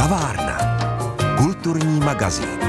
Kavárna. Kulturní magazín.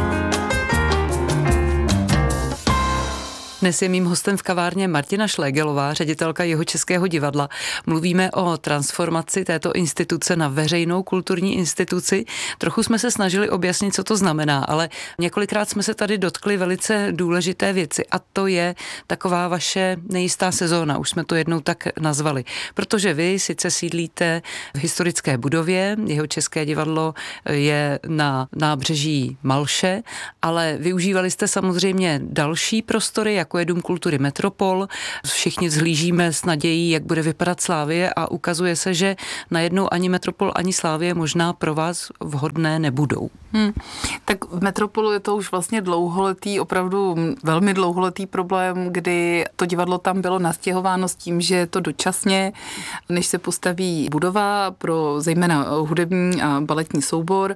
Dnes je mým hostem v kavárně Martina Šlégelová, ředitelka Jihočeského divadla. Mluvíme o transformaci této instituce na veřejnou kulturní instituci. Trochu jsme se snažili objasnit, co to znamená, ale několikrát jsme se tady dotkli velice důležité věci a to je taková vaše nejistá sezóna, už jsme to jednou tak nazvali. Protože vy sice sídlíte v historické budově, Jihočeské divadlo je na nábřeží Malše, ale využívali jste samozřejmě další prostory, jako je Dům kultury Metropol. Všichni vzhlížíme s nadějí, jak bude vypadat Slavie a ukazuje se, že najednou ani Metropol, ani Slavie možná pro vás vhodné nebudou. Tak v Metropolu je to už vlastně dlouholetý, opravdu velmi dlouholetý problém, kdy to divadlo tam bylo nastěhováno s tím, že je to dočasně, než se postaví budova pro zejména hudební a baletní soubor.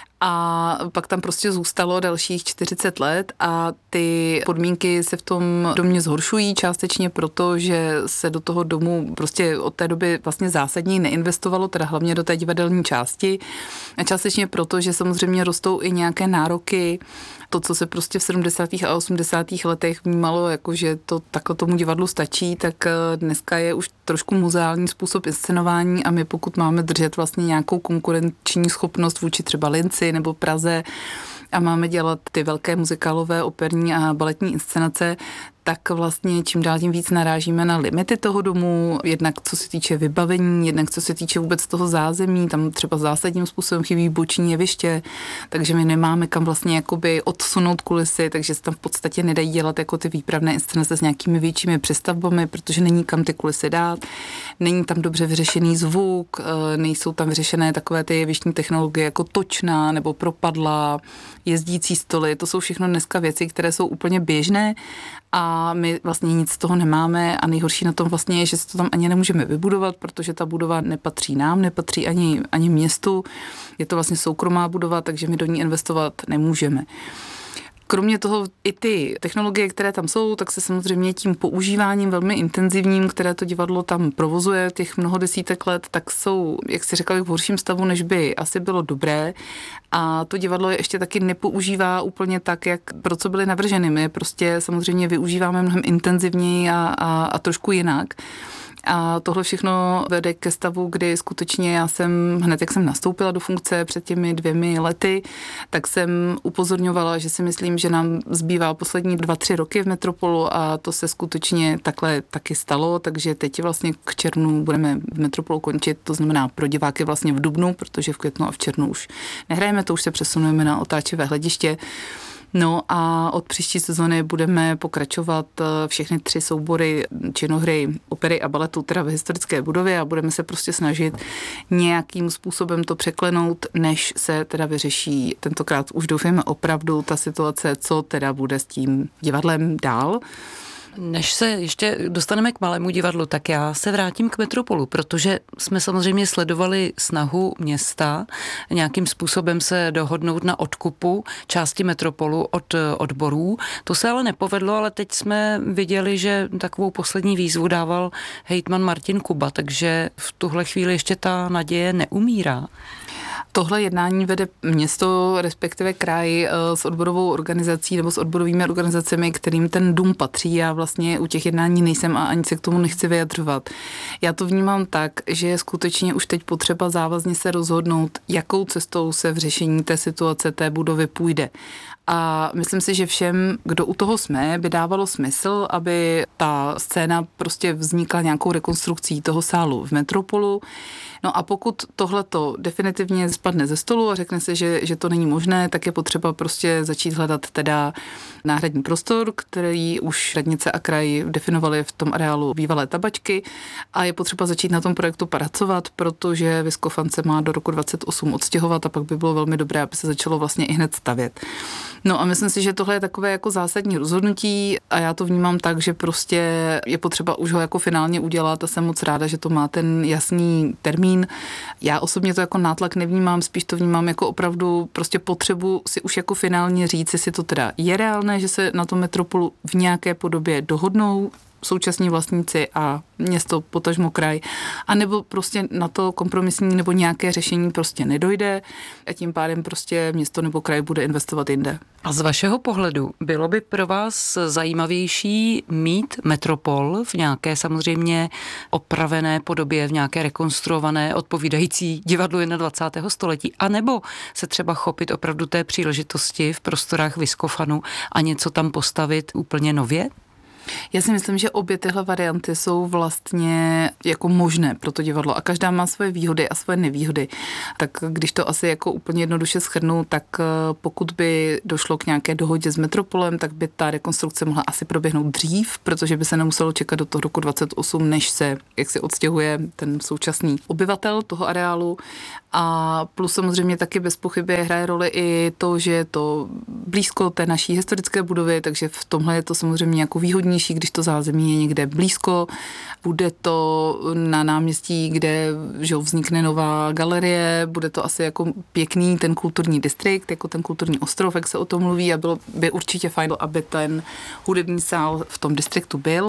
A pak tam prostě zůstalo dalších 40 let a ty podmínky se v tom domě zhoršují částečně proto, že se do toho domu prostě od té doby vlastně zásadně neinvestovalo, teda hlavně do té divadelní části a částečně proto, že samozřejmě rostou i nějaké nároky. To, co se prostě v 70. a 80. letech vnímalo, jako že to takhle tomu divadlu stačí, tak dneska je už trošku muzeální způsob inscenování a my pokud máme držet vlastně nějakou konkurenční schopnost vůči třeba Linci nebo Praze a máme dělat ty velké muzikálové, operní a baletní inscenace, tak vlastně čím dál tím víc narážíme na limity toho domu, jednak co se týče vybavení, jednak co se týče vůbec toho zázemí, tam třeba zásadním způsobem chybí boční jeviště, takže my nemáme kam vlastně jakoby odsunout kulisy, takže se tam v podstatě nedají dělat jako ty výpravné inscenace s nějakými většími přestavbami, protože není kam ty kulisy dát, není tam dobře vyřešený zvuk, nejsou tam vyřešené takové ty jevištní technologie jako točná nebo propadla, jezdící stoly, to jsou všechno dneska věci, které jsou úplně běžné a my vlastně nic z toho nemáme a nejhorší na tom vlastně je, že si to tam ani nemůžeme vybudovat, protože ta budova nepatří nám, nepatří ani městu, je to vlastně soukromá budova, takže my do ní investovat nemůžeme. Kromě toho i ty technologie, které tam jsou, tak se samozřejmě tím používáním velmi intenzivním, které to divadlo tam provozuje těch mnoho desítek let, tak jsou, jak si řekla, v horším stavu, než by asi bylo dobré. A to divadlo je ještě taky nepoužívá úplně tak, jak pro co byly navrženy. My prostě samozřejmě využíváme mnohem intenzivněji a trošku jinak. A tohle všechno vede ke stavu, kdy skutečně já jsem, hned jak jsem nastoupila do funkce před těmi 2 lety, tak jsem upozorňovala, že si myslím, že nám zbývá poslední 2-3 roky v Metropolu a to se skutečně takhle taky stalo, takže teď vlastně k červnu budeme v Metropolu končit, to znamená pro diváky vlastně v dubnu, protože v květnu a v červnu už nehrajeme, to už se přesunujeme na otáčivé hlediště. No a od příští sezony budeme pokračovat všechny 3 soubory činohry, opery a baletu teda v historické budově a budeme se prostě snažit nějakým způsobem to překlenout, než se teda vyřeší tentokrát už doufáme opravdu ta situace, co teda bude s tím divadlem dál. Než se ještě dostaneme k Malému divadlu, tak já se vrátím k Metropolu, protože jsme samozřejmě sledovali snahu města nějakým způsobem se dohodnout na odkupu části Metropolu od odborů. To se ale nepovedlo, ale teď jsme viděli, že takovou poslední výzvu dával hejtman Martin Kuba, takže v tuhle chvíli ještě ta naděje neumírá. Tohle jednání vede město, respektive kraj s odborovou organizací nebo s odborovými organizacemi, kterým ten dům patří. Já vlastně u těch jednání nejsem a ani se k tomu nechci vyjadřovat. Já to vnímám tak, že je skutečně už teď potřeba závazně se rozhodnout, jakou cestou se v řešení té situace, té budovy půjde. A myslím si, že všem, kdo u toho jsme, by dávalo smysl, aby ta scéna prostě vznikla nějakou rekonstrukcí toho sálu v Metropolu. No a pokud tohleto definitivně spadne ze stolu a řekne se, že to není možné, tak je potřeba prostě začít hledat teda náhradní prostor, který už radnice a kraj definovali v tom areálu bývalé tabačky a je potřeba začít na tom projektu pracovat, protože Vyskofan se má do roku 2028 odstěhovat a pak by bylo velmi dobré, aby se začalo vlastně i hned stavět. No a myslím si, že tohle je takové jako zásadní rozhodnutí a já to vnímám tak, že prostě je potřeba už ho jako finálně udělat a jsem moc ráda, že to má ten jasný termín. Já osobně to jako nátlak nevnímám, spíš to vnímám jako opravdu prostě potřebu si už jako finálně říct, jestli to teda je reálné, že se na tom Metropolu v nějaké podobě dohodnou současní vlastníci a město, potažmo kraj, anebo prostě na to kompromisní nebo nějaké řešení prostě nedojde a tím pádem prostě město nebo kraj bude investovat jinde. A z vašeho pohledu bylo by pro vás zajímavější mít metropol v nějaké samozřejmě opravené podobě, v nějaké rekonstruované, odpovídající divadlu 21. století, anebo se třeba chopit opravdu té příležitosti v prostorách Viskofanu a něco tam postavit úplně nově? Já si myslím, že obě tyhle varianty jsou vlastně jako možné pro to divadlo a každá má svoje výhody a svoje nevýhody. Tak když to asi jako úplně jednoduše shrnu, tak pokud by došlo k nějaké dohodě s metropolem, tak by ta rekonstrukce mohla asi proběhnout dřív, protože by se nemuselo čekat do toho roku 28, než se jak se odstěhuje ten současný obyvatel toho areálu. A plus samozřejmě taky bez pochyby hraje roli i to, že je to blízko té naší historické budovy, takže v tomhle je to samozřejmě jako výhodnější, když to zázemí je někde blízko. Bude to na náměstí, kde že vznikne nová galerie, bude to asi jako pěkný ten kulturní distrikt, jako ten kulturní ostrov, jak se o tom mluví a bylo by určitě fajn, aby ten hudební sál v tom distriktu byl.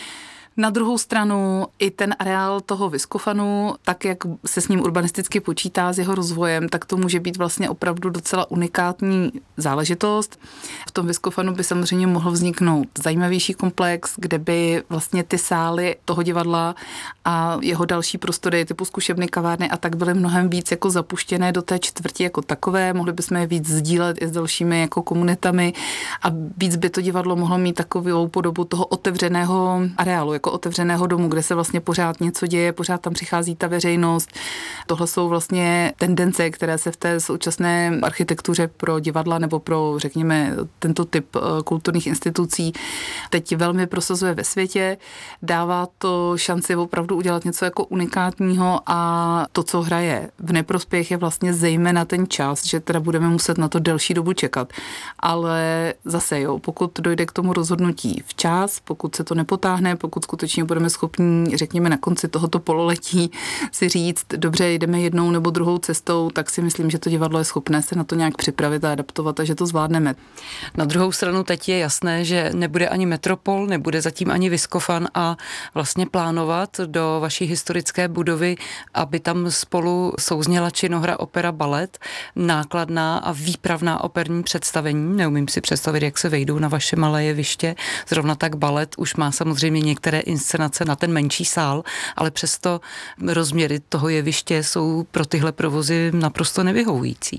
Na druhou stranu i ten areál toho Viskofanu, tak jak se s ním urbanisticky počítá s jeho rozvojem, tak to může být vlastně opravdu docela unikátní záležitost. V tom Viskofanu by samozřejmě mohl vzniknout zajímavější komplex, kde by vlastně ty sály toho divadla a jeho další prostory typu zkušebny, kavárny a tak byly mnohem víc jako zapuštěné do té čtvrti jako takové. Mohli bychom je víc sdílet i s dalšími jako komunitami a víc by to divadlo mohlo mít takovou podobu toho otevřeného areálu, jako otevřeného domu, kde se vlastně pořád něco děje, pořád tam přichází ta veřejnost. Tohle jsou vlastně tendence, které se v té současné architektuře pro divadla nebo pro, řekněme, tento typ kulturních institucí teď velmi prosazuje ve světě. Dává to šanci opravdu udělat něco jako unikátního a to, co hraje v neprospěch, je vlastně zejména ten čas, že teda budeme muset na to delší dobu čekat. Ale zase, pokud dojde k tomu rozhodnutí včas, pokud se to nepotáhne, pokud skutečně budeme schopni, řekněme, na konci tohoto pololetí si říct, dobře, jdeme jednou nebo druhou cestou, tak si myslím, že to divadlo je schopné se na to nějak připravit a adaptovat a že to zvládneme. Na druhou stranu teď je jasné, že nebude ani metropol, nebude zatím ani Viskofan a vlastně plánovat do vaší historické budovy, aby tam spolu souzněla činohra, opera, balet, nákladná a výpravná operní představení. Neumím si představit, jak se vejdou na vaše malé jeviště. Zrovna tak balet už má samozřejmě některé inscenace na ten menší sál, ale přesto rozměry toho jeviště jsou pro tyhle provozy naprosto nevyhovující.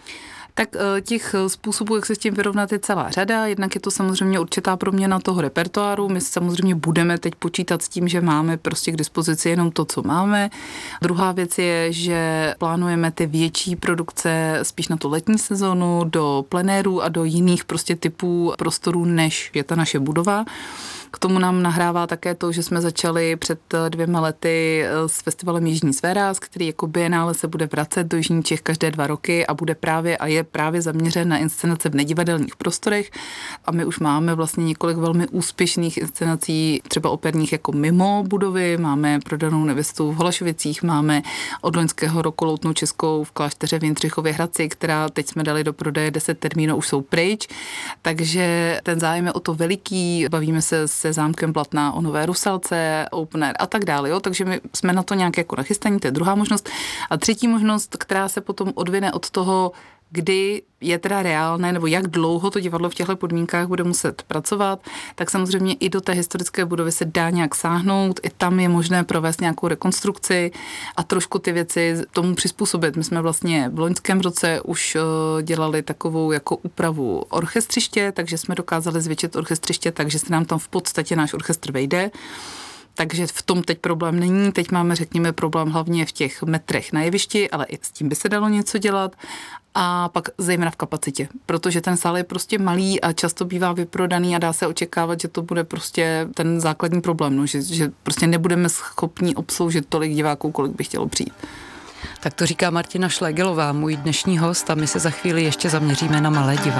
Tak těch způsobů, jak se s tím vyrovnat, je celá řada. Jednak je to samozřejmě určitá proměna toho repertoáru. My samozřejmě budeme teď počítat s tím, že máme prostě k dispozici jenom to, co máme. Druhá věc je, že plánujeme ty větší produkce spíš na tu letní sezonu, do plenérů a do jiných prostě typů prostorů, než je ta naše budova. K tomu nám nahrává také to, že jsme začali před 2 lety s festivalem Jižní Sféráz, který jako bienále se bude vracet do Jižní Čech každé 2 roky a bude právě a je právě zaměřen na inscenace v nedivadelních prostorech. A my už máme vlastně několik velmi úspěšných inscenací, třeba operních jako mimo budovy. Máme Prodanou nevěstu v Holašovicích, máme od loňského roku Loutnou českou v klášteře v Jindřichově Hradci, která teď jsme dali do prodeje 10 termínů, už jsou pryč. Takže ten zájem je o to veliký. Bavíme se zámkem Blatná o Nové Rusalce, Open Air a tak dále. Jo? Takže my jsme na to nějak jako nachystaní, to je druhá možnost. A třetí možnost, která se potom odvine od toho, kdy je teda reálné, nebo jak dlouho to divadlo v těchto podmínkách bude muset pracovat, tak samozřejmě i do té historické budovy se dá nějak sáhnout, i tam je možné provést nějakou rekonstrukci a trošku ty věci tomu přizpůsobit. My jsme vlastně v loňském roce už dělali takovou jako úpravu orchestřiště, takže jsme dokázali zvětšit orchestřiště, takže se nám tam v podstatě náš orchestr vejde. Takže v tom teď problém není. Teď máme, řekněme, problém hlavně v těch metrech na jevišti, ale i s tím by se dalo něco dělat. A pak zejména v kapacitě, protože ten sál je prostě malý a často bývá vyprodaný a dá se očekávat, že to bude prostě ten základní problém, no, že prostě nebudeme schopni obsloužit tolik diváků, kolik by chtělo přijít. Tak to říká Martina Šlégelová, můj dnešní host, a my se za chvíli ještě zaměříme na Malé divadlo.